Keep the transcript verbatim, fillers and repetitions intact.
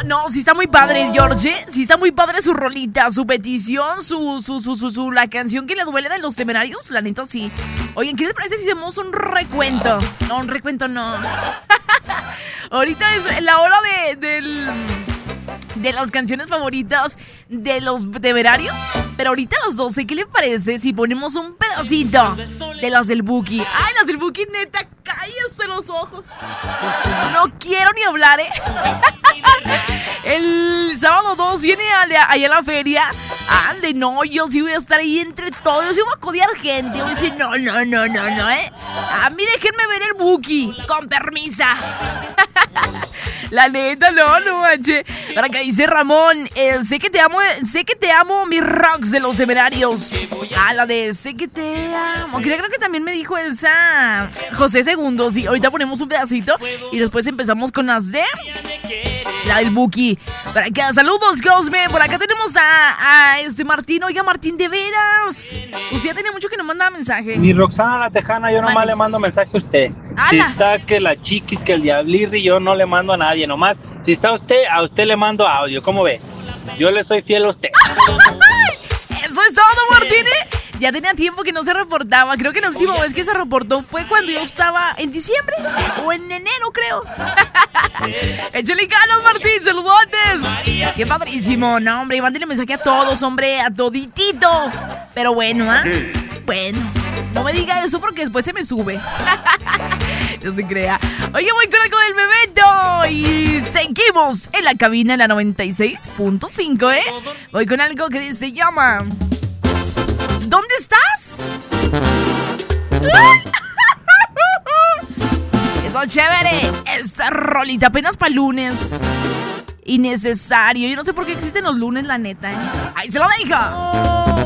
no, sí está muy padre el George, ¿eh? Sí está muy padre su rolita, su petición, su, su, su, su, su, la canción que le duele de Los Temerarios, la neta sí. Oigan, ¿qué les parece si hacemos un recuento? No, un recuento no. Ahorita es la hora de, del... de las canciones favoritas de Los Temerarios. Pero ahorita a las doce, ¿qué le parece si ponemos un pedacito de las del Buki? Ay, las del Buki, neta, cállese los ojos. No quiero ni hablar, ¿eh? El sábado dos viene allá a la feria. Ande, no, yo sí voy a estar ahí entre todos. Yo sí voy a codear gente. Voy a decir, no, no, no, no, no, ¿eh? A mí déjenme ver el Buki, con permisa. La neta, no, no manche. Para acá dice Ramón, eh, sé que te amo, sé que te amo, mis rocks de Los Temerarios. Ah, la de sé que te amo. Creo, creo que también me dijo esa José Segundo. Sí, ahorita ponemos un pedacito y después empezamos con las de la del Buki. Para acá, saludos, Cosme. Por acá tenemos a, a este Martín. Oiga, Martín, de veras. Usted ya tenía mucho que no mandaba mensaje. Ni Roxana la Tejana, yo nomás vale. le mando mensaje a usted. ¡Hala! Si está que la Chiquis, que el Diablirri, yo no le mando a nadie. Nomás, si está usted, a usted le mando audio. ¿Cómo ve? Yo le soy fiel a usted. Eso es todo, Martín. Ya tenía tiempo que no se reportaba. Creo que la última vez que se reportó fue cuando yo estaba en diciembre o en enero, creo. Échale ganas, Martín, saludotes. Qué padrísimo. No, hombre, mándale mensaje a todos, hombre, a todititos. Pero bueno, ¿ah? ¿eh? Bueno, no me diga eso porque después se me sube. No se crea. Oye, voy con algo del Bebeto y seguimos en la cabina en la noventa y seis punto cinco, ¿eh? Voy con algo que se llama ¿Dónde estás? Eso chévere. Esta rolita apenas para lunes. Innecesario. Yo no sé por qué existen los lunes, la neta, ¿eh? Ahí se lo dejo.